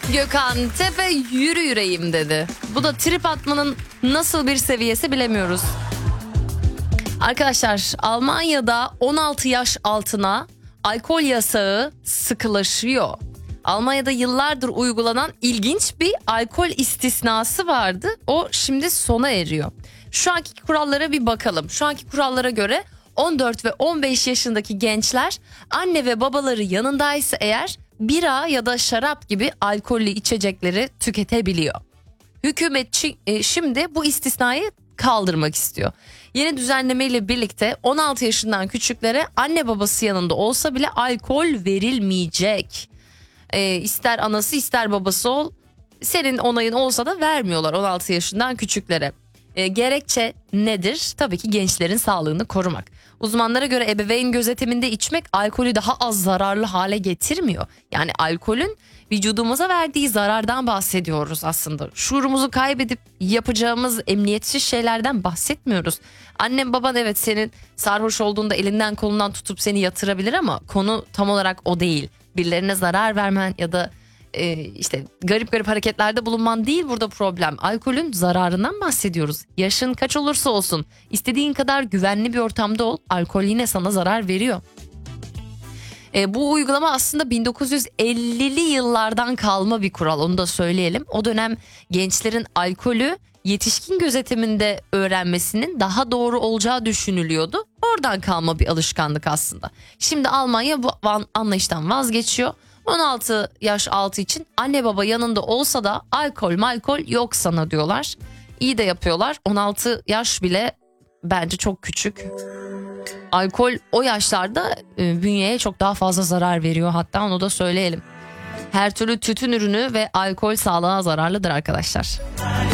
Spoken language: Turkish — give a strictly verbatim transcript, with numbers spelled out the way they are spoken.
Gökhan Tepe yürü yüreğim dedi. Bu da trip atmanın nasıl bir seviyesi bilemiyoruz. Arkadaşlar, Almanya'da on altı yaş altına alkol yasağı sıkılaşıyor. Almanya'da yıllardır uygulanan ilginç bir alkol istisnası vardı. O şimdi sona eriyor. Şu anki kurallara bir bakalım. Şu anki kurallara göre on dört ve on beş yaşındaki gençler anne ve babaları yanındaysa eğer bira ya da şarap gibi alkollü içecekleri tüketebiliyor. Hükümet şimdi bu istisnayı kaldırmak istiyor. Yeni düzenlemeyle birlikte on altı yaşından küçüklere anne babası yanında olsa bile alkol verilmeyecek. E, ister anası ister babası ol, senin onayın olsa da vermiyorlar on altı yaşından küçüklere. E, gerekçe nedir? Tabii ki gençlerin sağlığını korumak. Uzmanlara göre ebeveyn gözetiminde içmek alkolü daha az zararlı hale getirmiyor. Yani alkolün vücudumuza verdiği zarardan bahsediyoruz aslında. Şuurumuzu kaybedip yapacağımız emniyetsiz şeylerden bahsetmiyoruz. Annem baban evet senin sarhoş olduğunda elinden kolundan tutup seni yatırabilir ama konu tam olarak o değil. Birilerine zarar vermen ya da e, işte garip garip hareketlerde bulunman değil burada problem. Alkolün zararından bahsediyoruz. Yaşın kaç olursa olsun istediğin kadar güvenli bir ortamda ol, alkol yine sana zarar veriyor. E, bu uygulama aslında bin dokuz yüz ellili yıllardan kalma bir kural, onu da söyleyelim. O dönem gençlerin alkolü yetişkin gözetiminde öğrenmesinin daha doğru olacağı düşünülüyordu. Oradan kalma bir alışkanlık aslında. Şimdi Almanya bu anlayıştan vazgeçiyor. on altı yaş altı için anne baba yanında olsa da alkol malkol yok sana diyorlar. İyi de yapıyorlar. on altı yaş bile bence çok küçük. Alkol o yaşlarda e, bünyeye çok daha fazla zarar veriyor, hatta onu da söyleyelim. Her türlü tütün ürünü ve alkol sağlığa zararlıdır arkadaşlar.